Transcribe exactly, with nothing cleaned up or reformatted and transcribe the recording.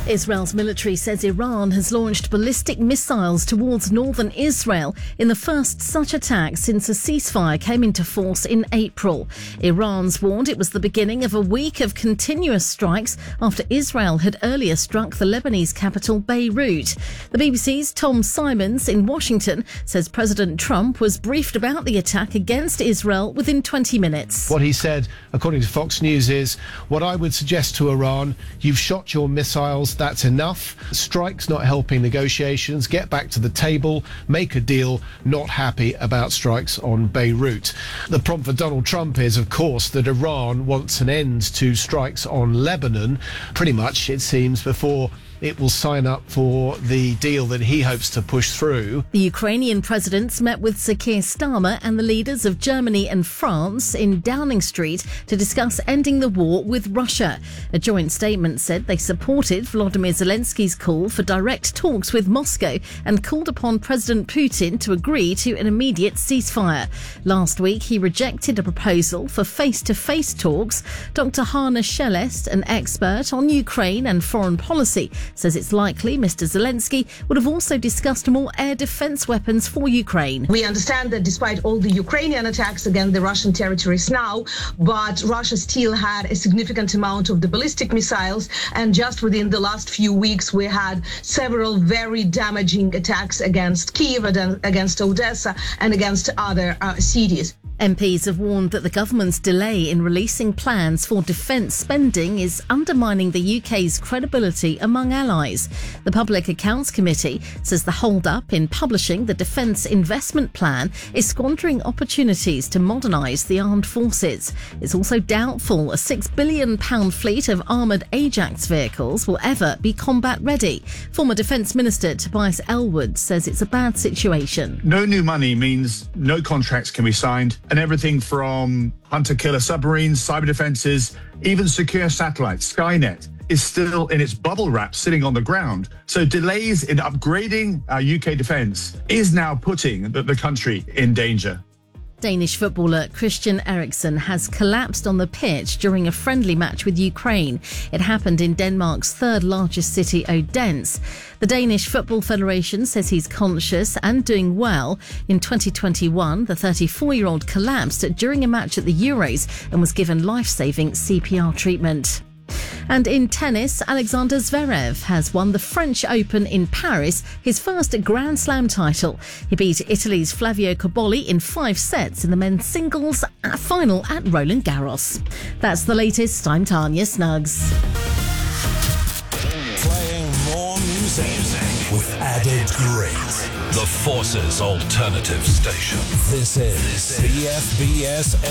Israel's military says Iran has launched ballistic missiles towards northern Israel in the first such attack since a ceasefire came into force in April. Iran's warned it was the beginning of a week of continuous strikes after Israel had earlier struck the Lebanese capital Beirut. The B B C's Tom Simons in Washington says President Trump was briefed about the attack against Israel within twenty minutes. What he said, according to Fox News, is, what I would suggest to Iran, you've shot your missiles, that's enough. Strikes not helping negotiations. Get back to the table, make a deal. Not happy about strikes on Beirut. The problem for Donald Trump is, of course, that Iran wants an end to strikes on Lebanon, pretty much, it seems, before it will sign up for the deal that he hopes to push through. The Ukrainian presidents met with Sir Keir Starmer and the leaders of Germany and France in Downing Street to discuss ending the war with Russia. A joint statement said they supported Volodymyr Zelensky's call for direct talks with Moscow and called upon President Putin to agree to an immediate ceasefire. Last week, he rejected a proposal for face-to-face talks. Doctor Hanna Shelest, an expert on Ukraine and foreign policy, says it's likely Mister Zelensky would have also discussed more air defense weapons for Ukraine. We understand that despite all the Ukrainian attacks against the Russian territories now, but Russia still had a significant amount of the ballistic missiles, and just within the last few weeks we had several very damaging attacks against Kyiv, against Odessa and against other uh, cities. M Ps have warned that the government's delay in releasing plans for defence spending is undermining the U K's credibility among allies. The Public Accounts Committee says the hold-up in publishing the Defence Investment Plan is squandering opportunities to modernise the armed forces. It's also doubtful a six billion pounds fleet of armoured Ajax vehicles will ever be combat-ready. Former Defence Minister Tobias Ellwood says it's a bad situation. No new money means no contracts can be signed. And everything from hunter-killer submarines, cyber defences, even secure satellites, Skynet, is still in its bubble wrap sitting on the ground. So delays in upgrading our U K defence is now putting the, the country in danger. Danish footballer Christian Eriksen has collapsed on the pitch during a friendly match with Ukraine. It happened in Denmark's third largest city, Odense. The Danish Football Federation says he's conscious and doing well. In twenty twenty-one, the thirty-four-year-old collapsed during a match at the Euros and was given life-saving C P R treatment. And in tennis, Alexander Zverev has won the French Open in Paris, his first Grand Slam title. He beat Italy's Flavio Cobolli in five sets in the men's singles final at Roland Garros. That's the latest. I'm Tanya Snuggs. Playing more music with added grit. The Forces Alternative Station. This is B F B S